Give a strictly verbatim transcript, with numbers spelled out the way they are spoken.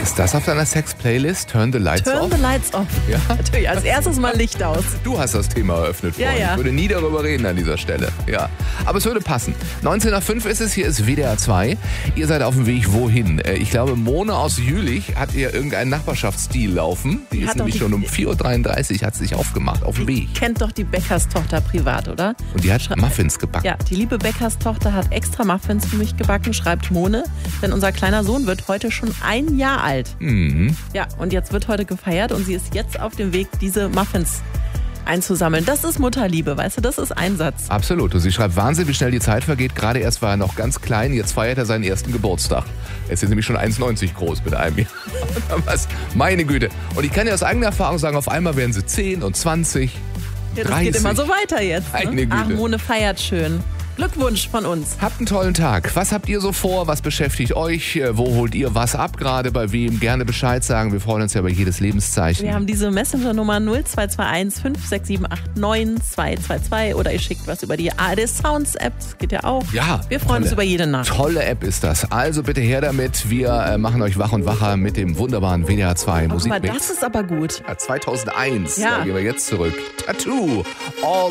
Ist das auf deiner Sex-Playlist? Turn the Lights Turn Off? the Lights Off. Ja? Natürlich, als erstes mal Licht aus. Du hast das Thema eröffnet Ja, vorhin. ja. Ich würde nie darüber reden an dieser Stelle. Ja. Aber es würde passen. neunzehn nach fünf ist es, hier ist W D R zwei. Ihr seid auf dem Weg wohin? Äh, Ich glaube, Mone aus Jülich hat hier irgendeinen Nachbarschaftsstil laufen. Die, Die ist hat doch nämlich die- schon um vier Uhr dreiunddreißig hat sich aufgemacht, auf dem Weg. Kennt doch die Bäckerstochter privat, oder? Und die hat Muffins gebacken. Ja, die liebe Bäckerstochter hat extra Muffins für mich gebacken, schreibt Mone. Denn unser kleiner Sohn wird heute schon ein Jahr alt. Mhm. Ja, und jetzt wird heute gefeiert und sie ist jetzt auf dem Weg, diese Muffins einzusammeln. Das ist Mutterliebe, weißt du, das ist Einsatz. Absolut. Und sie schreibt, Wahnsinn, wie schnell die Zeit vergeht. Gerade erst war er noch ganz klein, jetzt feiert er seinen ersten Geburtstag. Er ist jetzt nämlich schon eins Komma neunzig groß mit einem Jahr. Was? Meine Güte. Und ich kann ja aus eigener Erfahrung sagen, auf einmal werden sie zehn und zwanzig, Ja, das dreißig. geht immer so weiter jetzt. Meine Ne? Güte. Ach, Mone feiert schön. Glückwunsch von uns. Habt einen tollen Tag. Was habt ihr so vor? Was beschäftigt euch? Wo holt ihr was ab? Gerade bei wem? Gerne Bescheid sagen. Wir freuen uns ja über jedes Lebenszeichen. Wir haben diese Messenger-Nummer null zwei zwei eins fünf sechs sieben acht neun zwei zwei zwei oder ihr schickt was über die A R D Sounds App. Das geht ja auch. Ja, Wir freuen tolle, uns über jede Nachricht. Tolle App ist das. Also bitte her damit. Wir äh, machen euch wach und wacher mit dem wunderbaren W D R zwei Aber Musikmix. das ist aber gut. Ja, zweitausendeins. Ja. Da gehen wir jetzt zurück. Tattoo. All